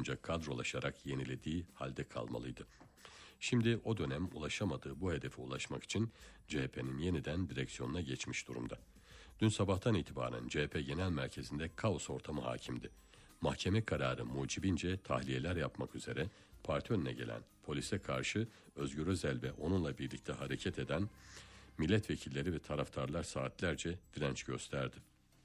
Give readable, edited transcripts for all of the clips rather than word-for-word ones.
boyunca kadrolaşarak yenilediği halde kalmalıydı. Şimdi o dönem ulaşamadığı bu hedefe ulaşmak için CHP'nin yeniden direksiyonuna geçmiş durumda. Dün sabahtan itibaren CHP Genel Merkezi'nde kaos ortamı hakimdi. Mahkeme kararı mucibince tahliyeler yapmak üzere parti önüne gelen, polise karşı Özgür Özel ve onunla birlikte hareket eden milletvekilleri ve taraftarlar saatlerce direnç gösterdi.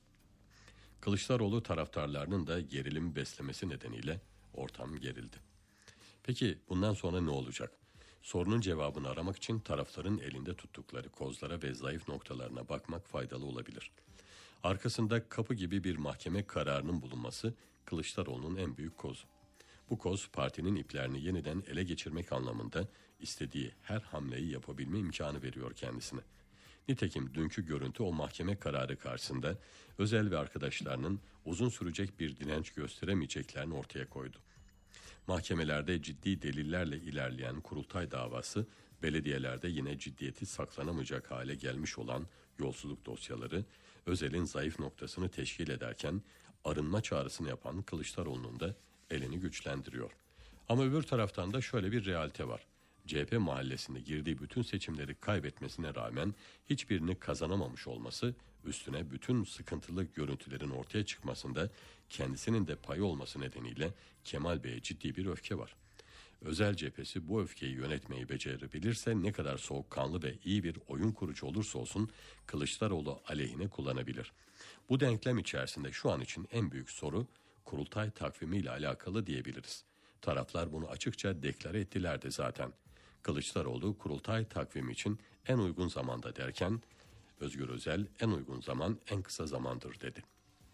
Kılıçdaroğlu taraftarlarının da gerilimi beslemesi nedeniyle ortam gerildi. Peki bundan sonra ne olacak? Sorunun cevabını aramak için tarafların elinde tuttukları kozlara ve zayıf noktalarına bakmak faydalı olabilir. Arkasında kapı gibi bir mahkeme kararının bulunması Kılıçdaroğlu'nun en büyük kozu. Bu koz partinin iplerini yeniden ele geçirmek anlamında istediği her hamleyi yapabilme imkanı veriyor kendisine. Nitekim dünkü görüntü o mahkeme kararı karşısında Özel ve arkadaşlarının uzun sürecek bir direnç gösteremeyeceklerini ortaya koydu. Mahkemelerde ciddi delillerle ilerleyen kurultay davası, belediyelerde yine ciddiyeti saklanamayacak hale gelmiş olan yolsuzluk dosyaları, Özel'in zayıf noktasını teşkil ederken arınma çağrısını yapan Kılıçdaroğlu'nun da elini güçlendiriyor. Ama öbür taraftan da şöyle bir realite var. CHP mahallesinde girdiği bütün seçimleri kaybetmesine rağmen hiçbirini kazanamamış olması, üstüne bütün sıkıntılı görüntülerin ortaya çıkmasında kendisinin de payı olması nedeniyle Kemal Bey'e ciddi bir öfke var. Özel cephesi bu öfkeyi yönetmeyi becerebilirse ne kadar soğukkanlı ve iyi bir oyun kurucu olursa olsun Kılıçdaroğlu aleyhine kullanabilir. Bu denklem içerisinde şu an için en büyük soru kurultay takvimiyle alakalı diyebiliriz. Taraflar bunu açıkça deklare ettiler de zaten. Kılıçdaroğlu kurultay takvimi için en uygun zamanda derken Özgür Özel en uygun zaman en kısa zamandır dedi.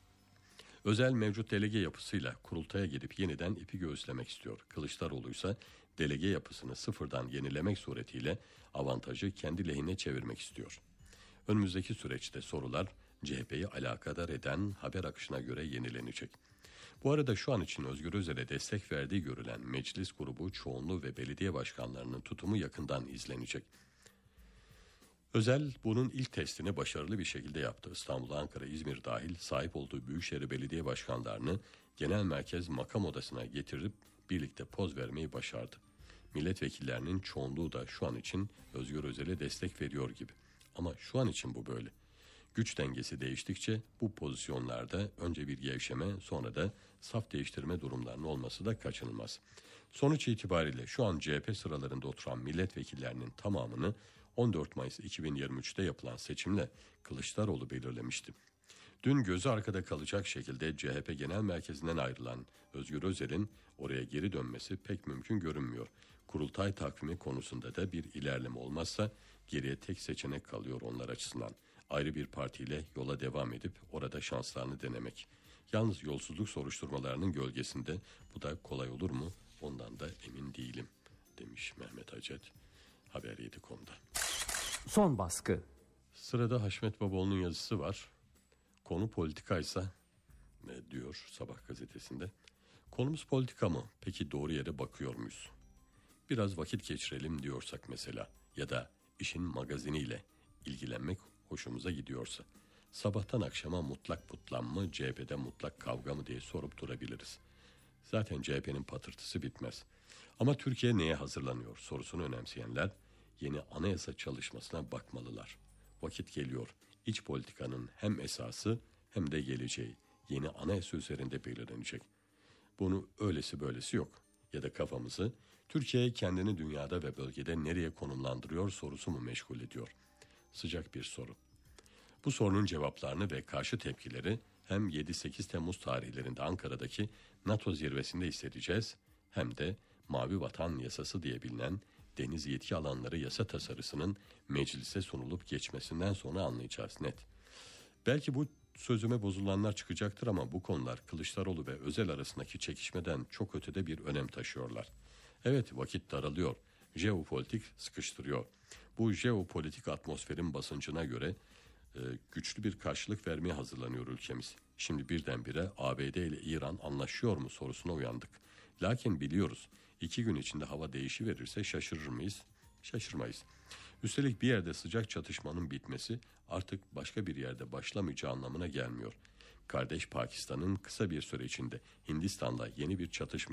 Özel mevcut delege yapısıyla kurultaya gidip yeniden ipi göğüslemek istiyor. Kılıçdaroğlu ise delege yapısını sıfırdan yenilemek suretiyle avantajı kendi lehine çevirmek istiyor. Önümüzdeki süreçte sorular CHP'yi alakadar eden haber akışına göre yenilenecek. Bu arada şu an için Özgür Özel'e destek verdiği görülen meclis grubu çoğunluğu ve belediye başkanlarının tutumu yakından izlenecek. Özel bunun ilk testini başarılı bir şekilde yaptı. İstanbul, Ankara, İzmir dahil sahip olduğu büyükşehir belediye başkanlarını genel merkez makam odasına getirip birlikte poz vermeyi başardı. Milletvekillerinin çoğunluğu da şu an için Özgür Özel'e destek veriyor gibi. Ama şu an için bu böyle. Güç dengesi değiştikçe bu pozisyonlarda önce bir gevşeme sonra da saf değiştirme durumlarının olması da kaçınılmaz. Sonuç itibariyle şu an CHP sıralarında oturan milletvekillerinin tamamını 14 Mayıs 2023'te yapılan seçimle Kılıçdaroğlu belirlemişti. Dün gözü arkada kalacak şekilde CHP Genel Merkezi'nden ayrılan Özgür Özel'in oraya geri dönmesi pek mümkün görünmüyor. Kurultay takvimi konusunda da bir ilerleme olmazsa geriye tek seçenek kalıyor onlar açısından. Ayrı bir partiyle yola devam edip orada şanslarını denemek. Yalnız yolsuzluk soruşturmalarının gölgesinde bu da kolay olur mu? Ondan da emin değilim demiş Mehmet Acet Haber7.com'da. Son baskı. Sırada Haşmet Babaoğlu'nun yazısı var. Konu politikaysa diyor Sabah gazetesinde. Konumuz politika mı? Peki doğru yere bakıyor muyuz? Biraz vakit geçirelim diyorsak mesela ya da işin magaziniyle ilgilenmek hoşumuza gidiyorsa sabahtan akşama mutlak putlan mı, CHP'de mutlak kavga mı diye sorup durabiliriz. Zaten CHP'nin patırtısı bitmez. Ama Türkiye neye hazırlanıyor sorusunu önemseyenler yeni anayasa çalışmasına bakmalılar. Vakit geliyor. İç politikanın hem esası hem de geleceği yeni anayasa üzerinde belirlenecek. Bunu öylesi böylesi yok. Ya da kafamızı Türkiye kendini dünyada ve bölgede nereye konumlandırıyor sorusu mu meşgul ediyor? Sıcak bir soru. Bu sorunun cevaplarını ve karşı tepkileri hem 7-8 Temmuz tarihlerinde Ankara'daki NATO zirvesinde hissedeceğiz hem de Mavi Vatan Yasası diye bilinen deniz yetki alanları yasa tasarısının meclise sunulup geçmesinden sonra anlayacağız net. Belki bu sözüme bozulanlar çıkacaktır ama bu konular Kılıçdaroğlu ve Özel arasındaki çekişmeden çok ötede bir önem taşıyorlar. Evet vakit daralıyor. Jeopolitik sıkıştırıyor. Bu jeopolitik atmosferin basıncına göre güçlü bir karşılık vermeye hazırlanıyor ülkemiz. Şimdi birdenbire ABD ile İran anlaşıyor mu sorusuna uyandık. Lakin biliyoruz 2 gün içinde hava değişiverirse şaşırır mıyız? Şaşırmayız. Üstelik bir yerde sıcak çatışmanın bitmesi artık başka bir yerde başlamayacağı anlamına gelmiyor. Kardeş Pakistan'ın kısa bir süre içinde Hindistan'la yeni bir çatışma